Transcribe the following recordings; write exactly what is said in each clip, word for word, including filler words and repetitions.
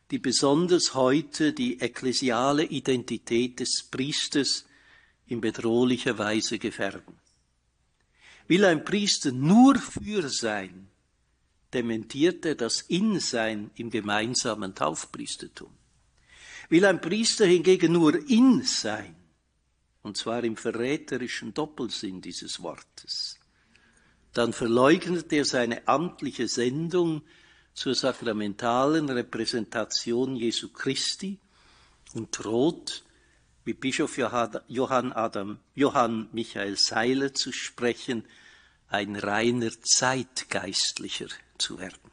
die besonders heute die ekklesiale Identität des Priesters in bedrohlicher Weise gefährden. Will ein Priester nur für sein, dementiert er das In-Sein im gemeinsamen Taufpriestertum. Will ein Priester hingegen nur in sein, und zwar im verräterischen Doppelsinn dieses Wortes, dann verleugnet er seine amtliche Sendung zur sakramentalen Repräsentation Jesu Christi und droht, wie Bischof Johann, Adam, Johann Michael Seiler zu sprechen, ein reiner Zeitgeistlicher zu werden.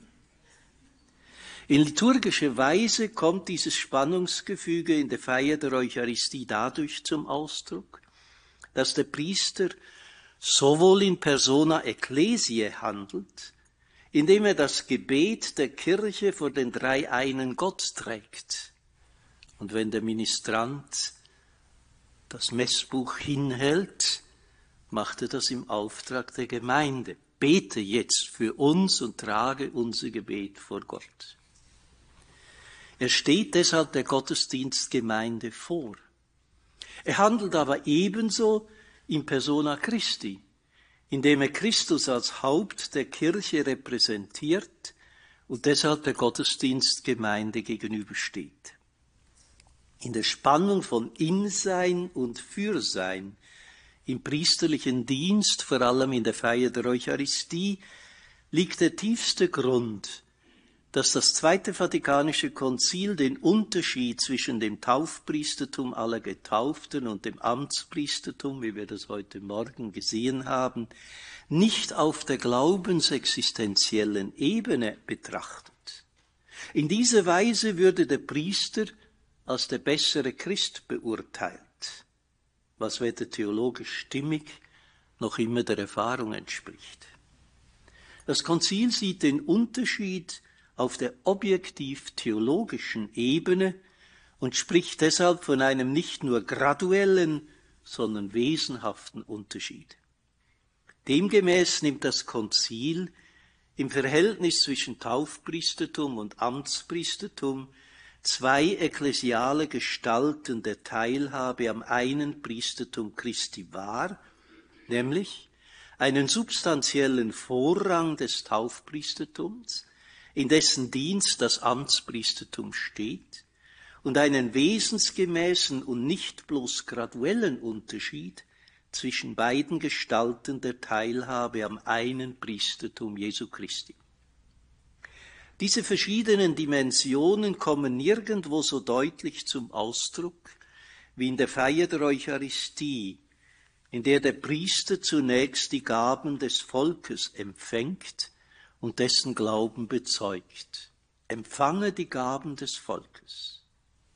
In liturgischer Weise kommt dieses Spannungsgefüge in der Feier der Eucharistie dadurch zum Ausdruck, dass der Priester sowohl in persona ecclesiae handelt, indem er das Gebet der Kirche vor den dreieinen Gott trägt. Und wenn der Ministrant das Messbuch hinhält, macht er das im Auftrag der Gemeinde. Bete jetzt für uns und trage unser Gebet vor Gott. Er steht deshalb der Gottesdienstgemeinde vor. Er handelt aber ebenso in persona Christi, indem er Christus als Haupt der Kirche repräsentiert und deshalb der Gottesdienstgemeinde gegenübersteht. In der Spannung von In-Sein und Für-Sein im priesterlichen Dienst, vor allem in der Feier der Eucharistie, liegt der tiefste Grund, dass das Zweite Vatikanische Konzil den Unterschied zwischen dem Taufpriestertum aller Getauften und dem Amtspriestertum, wie wir das heute Morgen gesehen haben, nicht auf der glaubensexistenziellen Ebene betrachtet. In dieser Weise würde der Priester als der bessere Christ beurteilt, was weder theologisch stimmig noch immer der Erfahrung entspricht. Das Konzil sieht den Unterschied auf der objektiv-theologischen Ebene und spricht deshalb von einem nicht nur graduellen, sondern wesenhaften Unterschied. Demgemäß nimmt das Konzil im Verhältnis zwischen Taufpriestertum und Amtspriestertum zwei ekklesiale Gestalten der Teilhabe am einen Priestertum Christi wahr, nämlich einen substanziellen Vorrang des Taufpriestertums, in dessen Dienst das Amtspriestertum steht, und einen wesensgemäßen und nicht bloß graduellen Unterschied zwischen beiden Gestalten der Teilhabe am einen Priestertum Jesu Christi. Diese verschiedenen Dimensionen kommen nirgendwo so deutlich zum Ausdruck wie in der Feier der Eucharistie, in der der Priester zunächst die Gaben des Volkes empfängt und dessen Glauben bezeugt. Empfange die Gaben des Volkes.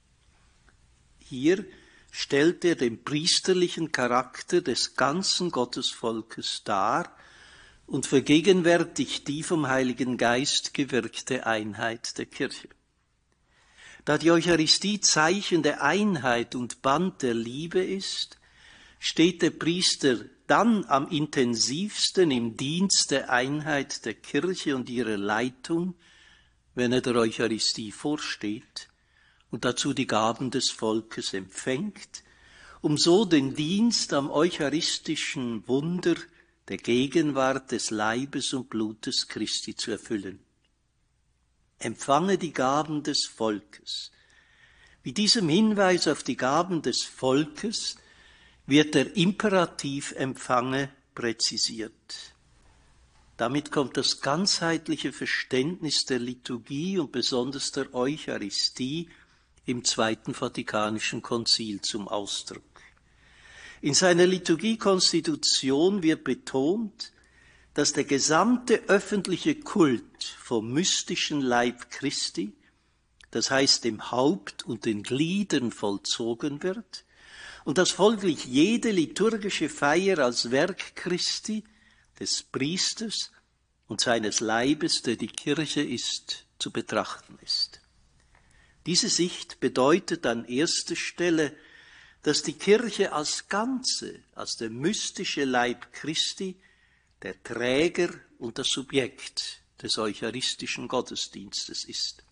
Hier stellt er den priesterlichen Charakter des ganzen Gottesvolkes dar und vergegenwärtigt die vom Heiligen Geist gewirkte Einheit der Kirche. Da die Eucharistie Zeichen der Einheit und Band der Liebe ist, steht der Priester dann am intensivsten im Dienst der Einheit der Kirche und ihrer Leitung, wenn er der Eucharistie vorsteht und dazu die Gaben des Volkes empfängt, um so den Dienst am eucharistischen Wunder der Gegenwart des Leibes und Blutes Christi zu erfüllen. Empfange die Gaben des Volkes. Mit diesem Hinweis auf die Gaben des Volkes wird der Imperativ empfange präzisiert. Damit kommt das ganzheitliche Verständnis der Liturgie und besonders der Eucharistie im Zweiten Vatikanischen Konzil zum Ausdruck. In seiner Liturgiekonstitution wird betont, dass der gesamte öffentliche Kult vom mystischen Leib Christi, das heißt dem Haupt und den Gliedern, vollzogen wird und dass folglich jede liturgische Feier als Werk Christi, des Priesters und seines Leibes, der die Kirche ist, zu betrachten ist. Diese Sicht bedeutet an erster Stelle, dass die Kirche als Ganze, als der mystische Leib Christi, der Träger und das Subjekt des eucharistischen Gottesdienstes ist.